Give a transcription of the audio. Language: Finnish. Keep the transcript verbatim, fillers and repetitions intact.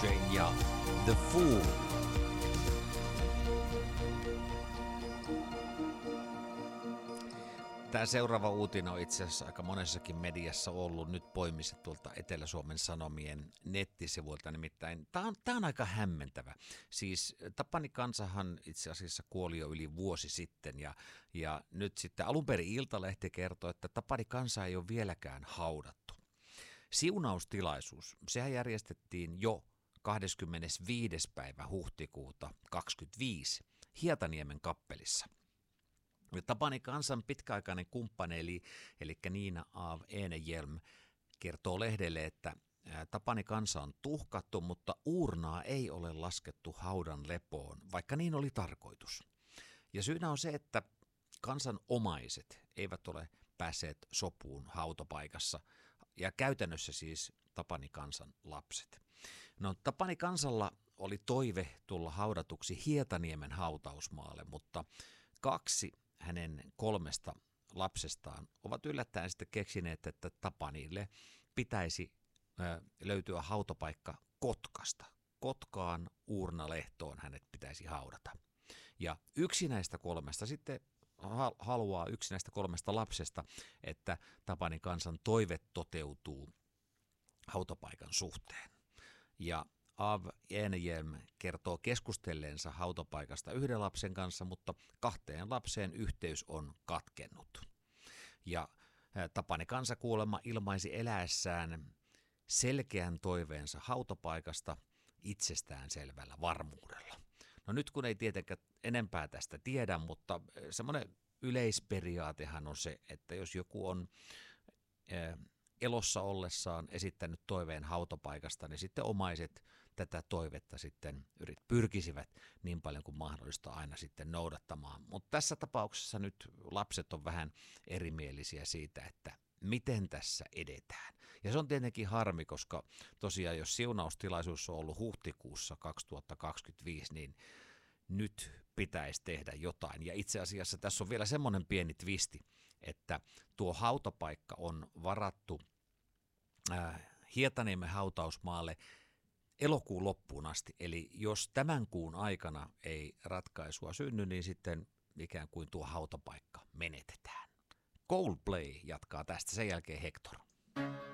Coltrane ja The Fool. Tämä seuraava uutinen on itse asiassa aika monessakin mediassa ollut. Nyt poimisin tuolta Etelä-Suomen Sanomien nettisivuilta. Nimittäin tämä on, tämä on aika hämmentävä. Siis Tapani Kansahan itse asiassa kuoli jo yli vuosi sitten. Ja, ja nyt sitten alun perin Iltalehti kertoo, että Tapani Kansa ei ole vieläkään haudattu. Siunaustilaisuus, sehän järjestettiin jo kahdeskymmenesviides päivä huhtikuuta kaksikymmentäviisi Hietaniemen kappelissa. Tapani Kansan pitkäaikainen kumppani eli, eli Nina af Enehjelm kertoo lehdelle, että Tapani Kansa on tuhkattu, mutta uurnaa ei ole laskettu haudan lepoon, vaikka niin oli tarkoitus. Ja syynä on se, että Kansan omaiset eivät ole päässeet sopuun hautapaikassa ja käytännössä siis Tapani Kansan lapset. No Tapani Kansalla oli toive tulla haudatuksi Hietaniemen hautausmaalle, mutta kaksi hänen kolmesta lapsestaan ovat yllättäen sitten keksineet, että Tapanille pitäisi ö, löytyä hautapaikka Kotkasta. Kotkaan Uurnalehtoon hänet pitäisi haudata. Ja yksi näistä kolmesta sitten haluaa, yksi näistä kolmesta lapsesta, että Tapani Kansan toive toteutuu hautapaikan suhteen. Ja Av Enehjelm kertoo keskustelleensa hautapaikasta yhden lapsen kanssa, mutta kahteen lapseen yhteys on katkennut. Ja Tapani Kansa kuulemma ilmaisi eläessään selkeän toiveensa hautapaikasta itsestään selvällä varmuudella. No nyt kun ei tietenkään enempää tästä tiedä, mutta semmoinen yleisperiaatehan on se, että jos joku on elossa ollessaan esittänyt toiveen hautapaikasta, niin sitten omaiset tätä toivetta sitten pyrkisivät niin paljon kuin mahdollista aina sitten noudattamaan. Mutta tässä tapauksessa nyt lapset on vähän erimielisiä siitä, että miten tässä edetään. Ja se on tietenkin harmi, koska tosiaan jos siunaustilaisuus on ollut huhtikuussa kaksituhattakaksikymmentäviisi, niin nyt pitäisi tehdä jotain. Ja itse asiassa tässä on vielä semmoinen pieni twisti, että tuo hautapaikka on varattu äh, Hietaniemen hautausmaalle elokuun loppuun asti. Eli jos tämän kuun aikana ei ratkaisua synny, niin sitten ikään kuin tuo hautapaikka menetetään. Coldplay jatkaa tästä, sen jälkeen Hector.